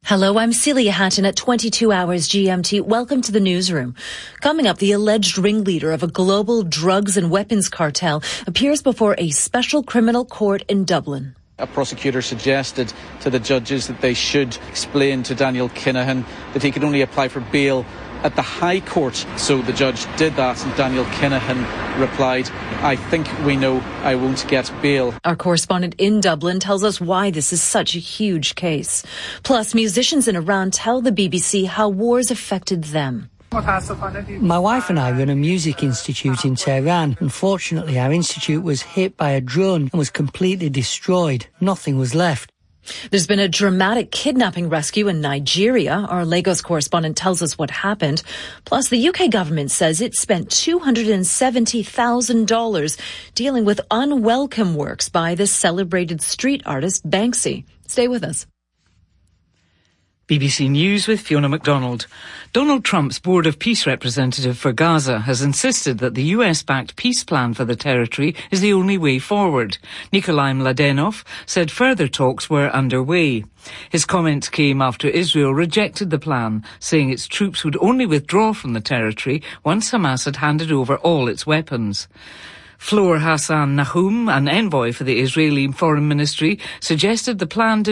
Hello, I'm Celia Hatton at 22 hours GMT. Welcome to the newsroom. Coming up, the alleged ringleader of a global drugs and weapons cartel appears before a special criminal court in Dublin. A prosecutor suggested to the judges that they should explain to Daniel Kinahan that he could only apply for bail at the High Court. So the judge did that, and Daniel Kinahan replied, "I think we know I won't get bail." Our correspondent in Dublin tells us why this is such a huge case. Plus, musicians in Iran tell the BBC how wars affected them. My wife and I run a music institute in Tehran. Unfortunately, our institute was hit by a drone and was completely destroyed. Nothing was left. There's been a dramatic kidnapping rescue in Nigeria. Our Lagos correspondent tells us what happened. Plus, the UK government says it spent $270,000 dealing with unwelcome works by the celebrated street artist Banksy. Stay with us. BBC News with Fiona MacDonald. Donald Trump's Board of Peace representative for Gaza has insisted that the US-backed peace plan for the territory is the only way forward. Nikolai Mladenov said further talks were underway. His comments came after Israel rejected the plan, saying its troops would only withdraw from the territory once Hamas had handed over all its weapons. Flor Hassan Nahum, an envoy for the Israeli Foreign Ministry, suggested the plan